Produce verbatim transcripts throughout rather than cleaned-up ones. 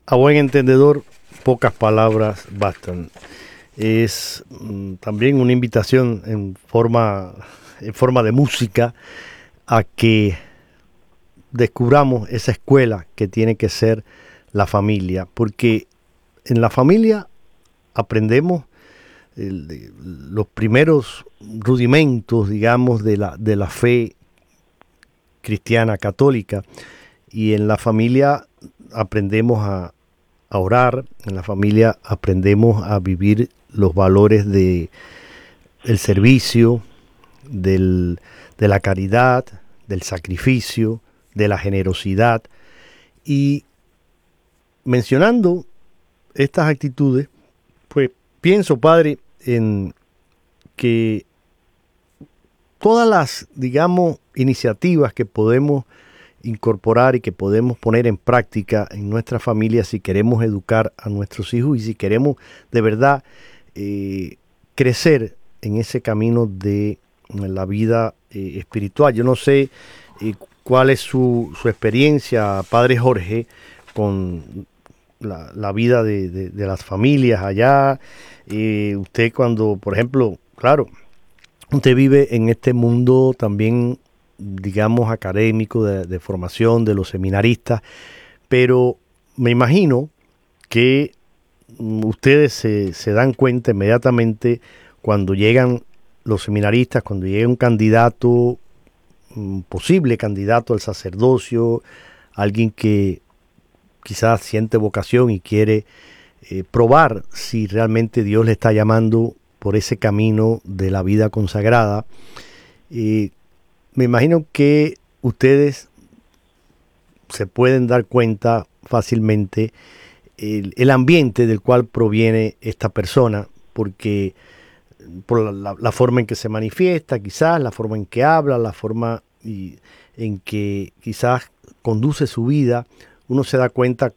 A buen entendedor, pocas palabras bastan. Es mm, también una invitación en forma, en forma de música a que descubramos esa escuela que tiene que ser la familia, porque en la familia aprendemos el, los primeros rudimentos, digamos, de la, de la fe cristiana católica, y en la familia aprendemos a, a orar, en la familia aprendemos a vivir los valores de el servicio, del, de la caridad, del sacrificio, de la generosidad. Y mencionando estas actitudes, pues pienso, padre, en que todas las, digamos, iniciativas que podemos incorporar y que podemos poner en práctica en nuestra familia si queremos educar a nuestros hijos y si queremos de verdad eh, crecer en ese camino de la vida eh, espiritual. Yo no sé eh, cuál es su, su experiencia, padre Jorge, con la, la vida de, de, de las familias allá. Eh, usted cuando, por ejemplo, claro, usted vive en este mundo también, digamos, académico, de, de formación de los seminaristas, pero me imagino que ustedes se, se dan cuenta inmediatamente cuando llegan los seminaristas, cuando llega un candidato, un posible candidato al sacerdocio, alguien que quizás siente vocación y quiere eh, probar si realmente Dios le está llamando por ese camino de la vida consagrada. Eh, me imagino que ustedes se pueden dar cuenta fácilmente el, el ambiente del cual proviene esta persona, porque por la, la, la forma en que se manifiesta, quizás, la forma en que habla, la forma y, en que quizás conduce su vida, uno se da cuenta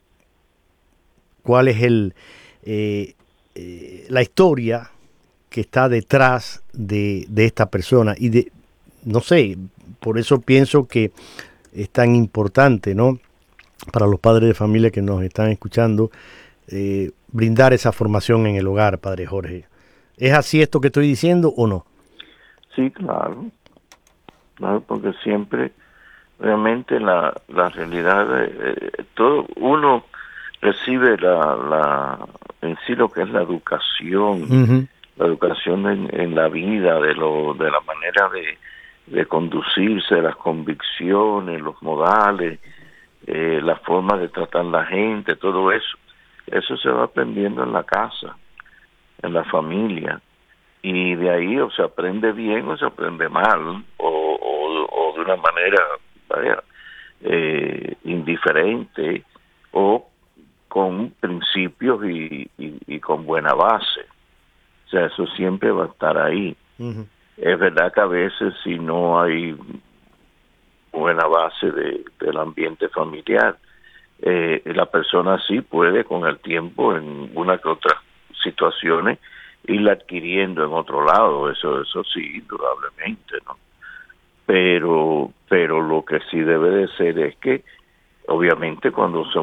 cuál es el eh, eh, la historia que está detrás de, de esta persona. Y de, no sé, por eso pienso que es tan importante, ¿no?, para los padres de familia que nos están escuchando, eh, brindar esa formación en el hogar, padre Jorge. ¿Es así esto que estoy diciendo o no? Sí, claro, claro, porque siempre, realmente la, la realidad, eh, todo uno recibe la, la, en sí lo que es la educación, uh-huh. la educación en, en la vida, de lo, de la manera de, de conducirse, las convicciones, los modales, eh, la forma de tratar a la gente, todo eso, eso se va aprendiendo en la casa, en la familia, y de ahí o se aprende bien o se aprende mal, o, o, o de una manera vaya, eh, indiferente, o con principios y, y, y con buena base. O sea, eso siempre va a estar ahí. Uh-huh. Es verdad que a veces si no hay buena base de, del ambiente familiar, eh, la persona sí puede con el tiempo en una que otras situaciones irla adquiriendo en otro lado, eso eso sí, indudablemente, ¿no? Pero, pero lo que sí debe de ser es que obviamente cuando se